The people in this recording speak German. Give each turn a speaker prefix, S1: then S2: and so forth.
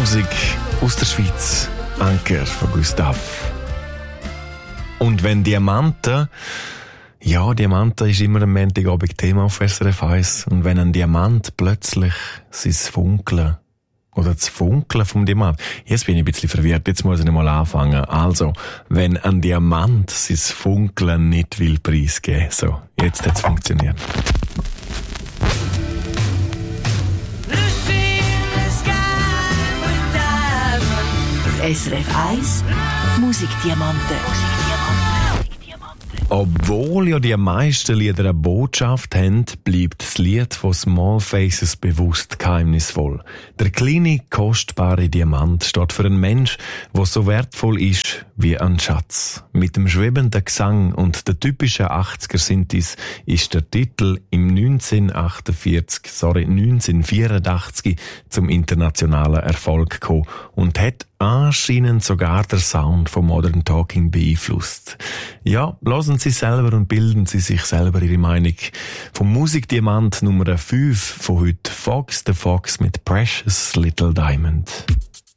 S1: Musik aus der Schweiz. Anker von Gustav. Und wenn Diamanten, ja, Diamanten ist immer am Montagabend Thema auf SRF 1. Und wenn ein Diamant plötzlich sein Funkeln oder das Funkeln vom Diamant, jetzt bin ich ein bisschen verwirrt, jetzt muss ich nicht mal anfangen. Also, wenn ein Diamant sein Funkeln nicht will preisgeben, so, jetzt hat es funktioniert.
S2: SRF 1 Musikdiamanten.
S1: Obwohl ja die meisten Lieder eine Botschaft haben, bleibt das Lied von Small Faces bewusst geheimnisvoll. Der kleine, kostbare Diamant steht für einen Mensch, der so wertvoll ist wie ein Schatz. Mit dem schwebenden Gesang und der typischen 80er-Synthes ist der Titel im 1984 zum internationalen Erfolg gekommen und hat anscheinend sogar der Sound von Modern Talking beeinflusst. Ja, hören Sie selber und bilden Sie sich selber Ihre Meinung. Vom Musikdiamant Nummer 5 von heute, Fox the Fox mit Precious Little Diamond.